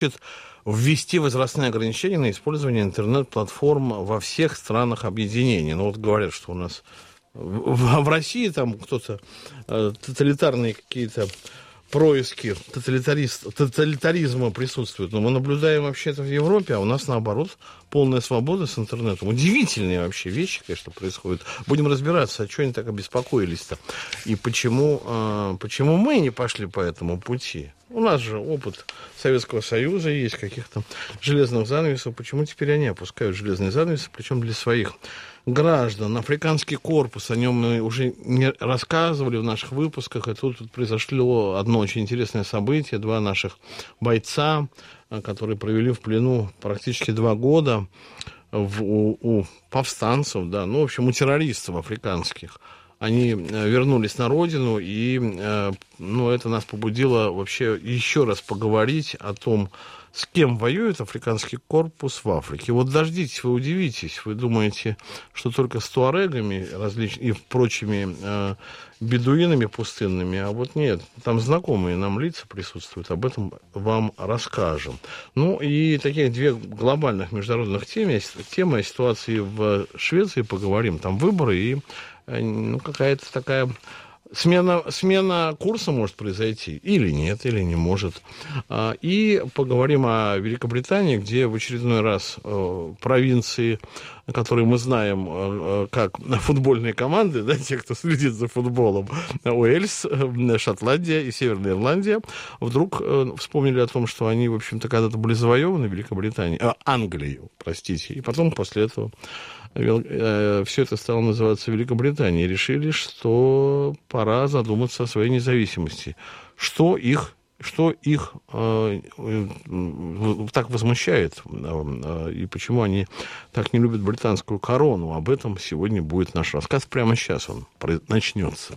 ввести возрастные ограничения на использование интернет-платформ во всех странах объединения. Ну, вот говорят, что у нас в России там кто-то тоталитарные какие-то происки тоталитаризма присутствуют. Но мы наблюдаем вообще это в Европе, а у нас, наоборот, полная свобода с интернетом. Удивительные вообще вещи, конечно, происходят. Будем разбираться, а что они так обеспокоились-то? И почему мы не пошли по этому пути? У нас же опыт Советского Союза есть, каких-то железных занавесов. Почему теперь они опускают железные занавесы, причем для своих граждан? Африканский корпус, о нем мы уже не рассказывали в наших выпусках, и тут произошло одно очень интересное событие. 2 наших бойца, которые провели в плену практически 2 года у повстанцев, да, ну, в общем, у террористов африканских. Они вернулись на родину, и это нас побудило вообще еще раз поговорить о том, с кем воюет африканский корпус в Африке. Вот дождитесь, вы удивитесь. Вы думаете, что только с туарегами и прочими бедуинами пустынными, а вот нет. Там знакомые нам лица присутствуют, об этом вам расскажем. Ну и таких 2 глобальных международных темы о ситуации в Швеции поговорим. Там выборы и какая-то такая смена курса может произойти. Или нет, или не может. И поговорим о Великобритании, где в очередной раз провинции, которые мы знаем как футбольные команды, да, те, кто следит за футболом, Уэльс, Шотландия и Северная Ирландия, вдруг вспомнили о том, что они, в общем-то, когда-то были завоеваны Англией, простите, и потом после этого все это стало называться Великобританией. Решили, что пора задуматься о своей независимости. Что их так возмущает, и почему они так не любят британскую корону. Об этом сегодня будет наш рассказ. Прямо сейчас он начнется.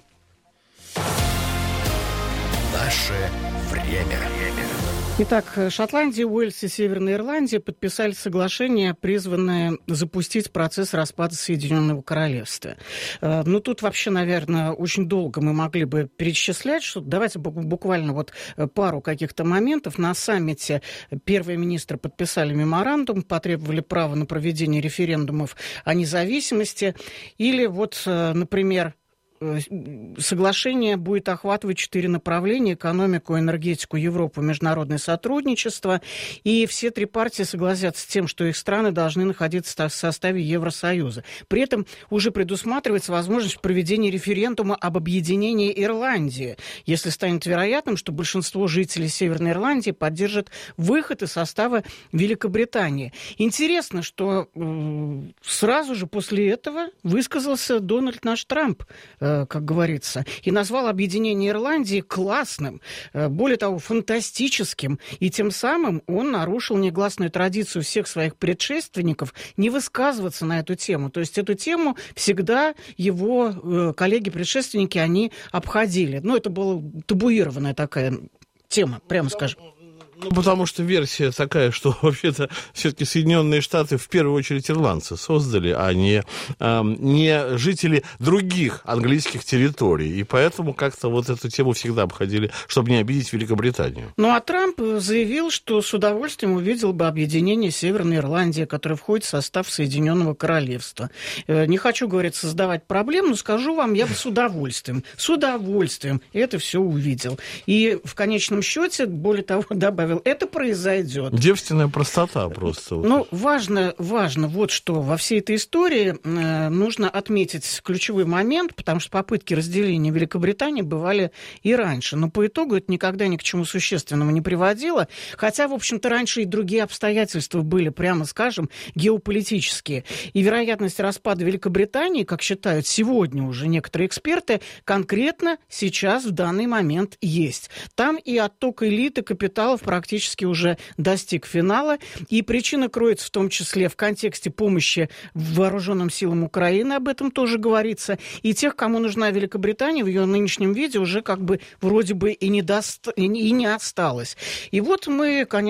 Наше время. Итак, Шотландия, Уэльс и Северная Ирландия подписали соглашение, призванное запустить процесс распада Соединенного Королевства. Ну, тут вообще, наверное, очень долго мы могли бы перечислять, что давайте буквально вот пару каких-то моментов. На саммите первые министры подписали меморандум, потребовали права на проведение референдумов о независимости. Или вот, например, соглашение будет охватывать 4 направления: экономику, энергетику, Европу, международное сотрудничество. И все 3 партии согласятся с тем, что их страны должны находиться в составе Евросоюза. При этом уже предусматривается возможность проведения референдума об объединении Ирландии, если станет вероятным, что большинство жителей Северной Ирландии поддержат выход из состава Великобритании. Интересно, что сразу же после этого высказался Дональд наш Трамп, как говорится, и назвал объединение Ирландии классным, более того, фантастическим, и тем самым он нарушил негласную традицию всех своих предшественников не высказываться на эту тему. То есть эту тему всегда его коллеги-предшественники, они обходили. Ну, это была табуированная такая тема, прямо скажем. Ну, потому что версия такая, что вообще-то все-таки Соединенные Штаты в первую очередь ирландцы создали, а не жители других английских территорий. И поэтому как-то вот эту тему всегда обходили, чтобы не обидеть Великобританию. Ну, а Трамп заявил, что с удовольствием увидел бы объединение Северной Ирландии, которое входит в состав Соединенного Королевства. Не хочу, говорит, создавать проблем, но скажу вам, я бы с удовольствием это все увидел. И в конечном счете, более того, добавил, это произойдет. Девственная простота просто. Ну, важно вот что. Во всей этой истории нужно отметить ключевой момент, потому что попытки разделения Великобритании бывали и раньше. Но по итогу это никогда ни к чему существенному не приводило. Хотя, в общем-то, раньше и другие обстоятельства были, прямо скажем, геополитические. И вероятность распада Великобритании, как считают сегодня уже некоторые эксперты, конкретно сейчас в данный момент есть. Там и отток элиты, капиталов практически уже достиг финала. И причина кроется в том числе в контексте помощи вооруженным силам Украины, об этом тоже говорится. И тех, кому нужна Великобритания, в ее нынешнем виде уже как бы вроде бы и не осталось. И вот мы, конечно,